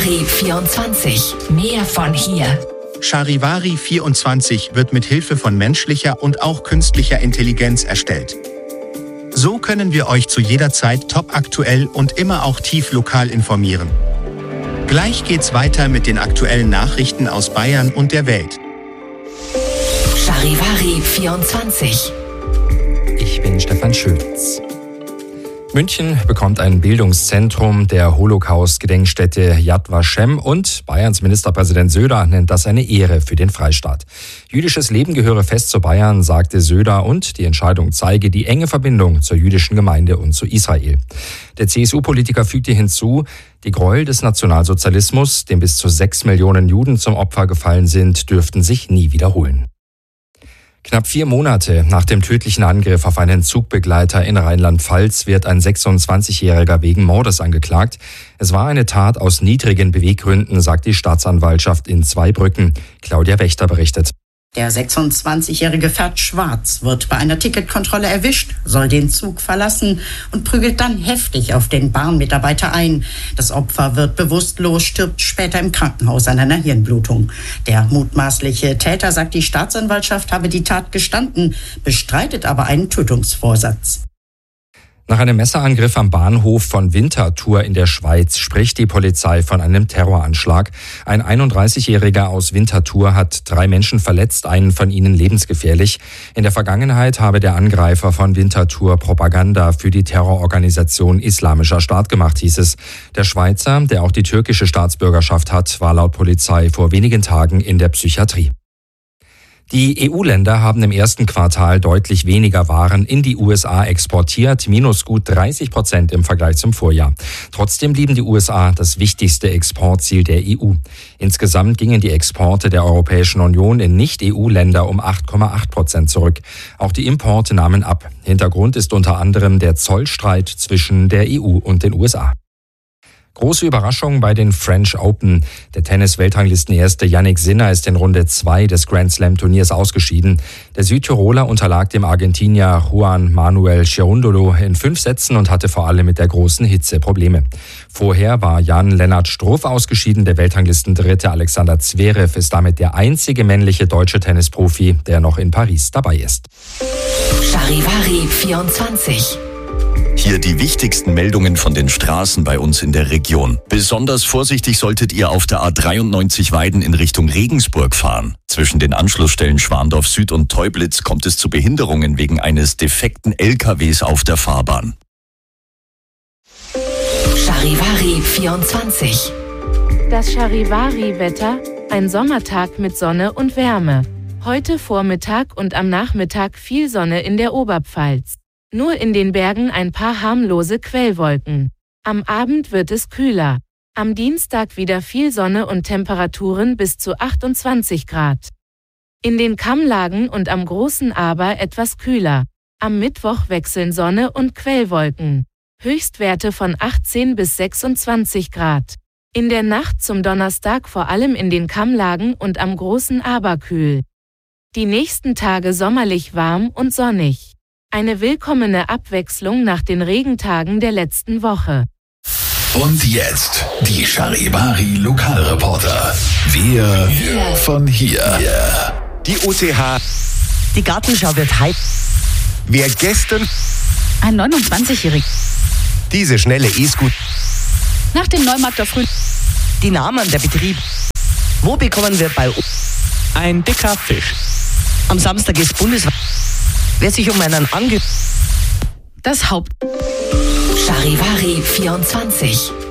Charivari 24. Mehr von hier. Charivari 24 wird mit Hilfe von menschlicher und auch künstlicher Intelligenz erstellt. So können wir euch zu jeder Zeit topaktuell und immer auch tief lokal informieren. Gleich geht's weiter mit den aktuellen Nachrichten aus Bayern und der Welt. Charivari 24. Ich bin Stefan Schütz. München bekommt ein Bildungszentrum der Holocaust-Gedenkstätte Yad Vashem und Bayerns Ministerpräsident Söder nennt das eine Ehre für den Freistaat. Jüdisches Leben gehöre fest zu Bayern, sagte Söder, und die Entscheidung zeige die enge Verbindung zur jüdischen Gemeinde und zu Israel. Der CSU-Politiker fügte hinzu, die Gräuel des Nationalsozialismus, dem bis zu 6 Millionen Juden zum Opfer gefallen sind, dürften sich nie wiederholen. Knapp 4 Monate nach dem tödlichen Angriff auf einen Zugbegleiter in Rheinland-Pfalz wird ein 26-Jähriger wegen Mordes angeklagt. Es war eine Tat aus niedrigen Beweggründen, sagt die Staatsanwaltschaft in Zweibrücken. Claudia Wächter berichtet. Der 26-Jährige fährt schwarz, wird bei einer Ticketkontrolle erwischt, soll den Zug verlassen und prügelt dann heftig auf den Bahnmitarbeiter ein. Das Opfer wird bewusstlos, stirbt später im Krankenhaus an einer Hirnblutung. Der mutmaßliche Täter, sagt die Staatsanwaltschaft, habe die Tat gestanden, bestreitet aber einen Tötungsvorsatz. Nach einem Messerangriff am Bahnhof von Winterthur in der Schweiz spricht die Polizei von einem Terroranschlag. Ein 31-Jähriger aus Winterthur hat 3 Menschen verletzt, einen von ihnen lebensgefährlich. In der Vergangenheit habe der Angreifer von Winterthur Propaganda für die Terrororganisation Islamischer Staat gemacht, hieß es. Der Schweizer, der auch die türkische Staatsbürgerschaft hat, war laut Polizei vor wenigen Tagen in der Psychiatrie. Die EU-Länder haben im ersten Quartal deutlich weniger Waren in die USA exportiert, minus gut 30% im Vergleich zum Vorjahr. Trotzdem blieben die USA das wichtigste Exportziel der EU. Insgesamt gingen die Exporte der Europäischen Union in Nicht-EU-Länder um 8,8% zurück. Auch die Importe nahmen ab. Hintergrund ist unter anderem der Zollstreit zwischen der EU und den USA. Große Überraschung bei den French Open. Der Tennis-Weltranglistenerste Jannik Sinner ist in Runde 2 des Grand-Slam-Turniers ausgeschieden. Der Südtiroler unterlag dem Argentinier Juan Manuel Cerúndolo in 5 Sätzen und hatte vor allem mit der großen Hitze Probleme. Vorher war Jan-Lennart Struff ausgeschieden. Der Weltranglistendritte Alexander Zverev ist damit der einzige männliche deutsche Tennisprofi, der noch in Paris dabei ist. Charivari 24. Hier die wichtigsten Meldungen von den Straßen bei uns in der Region. Besonders vorsichtig solltet ihr auf der A93 Weiden in Richtung Regensburg fahren. Zwischen den Anschlussstellen Schwandorf Süd und Teublitz kommt es zu Behinderungen wegen eines defekten LKWs auf der Fahrbahn. Charivari 24. Das Charivari-Wetter, ein Sommertag mit Sonne und Wärme. Heute Vormittag und am Nachmittag viel Sonne in der Oberpfalz. Nur in den Bergen ein paar harmlose Quellwolken. Am Abend wird es kühler. Am Dienstag wieder viel Sonne und Temperaturen bis zu 28 Grad. In den Kammlagen und am Großen Aber etwas kühler. Am Mittwoch wechseln Sonne und Quellwolken. Höchstwerte von 18 bis 26 Grad. In der Nacht zum Donnerstag vor allem in den Kammlagen und am Großen Aber kühl. Die nächsten Tage sommerlich warm und sonnig. Eine willkommene Abwechslung nach den Regentagen der letzten Woche. Und jetzt die Charivari Lokalreporter. Wir von hier. Die OTH. Die Gartenschau wird hype. Wer gestern Ein 29-Jähriger. diese schnelle E-Scooter. Nach dem Neumarkter Früh. Die Namen der Betrieb. Wo bekommen wir bei ein dicker Fisch? Am Samstag ist bundesweit. Wer sich um einen Das Charivari 24.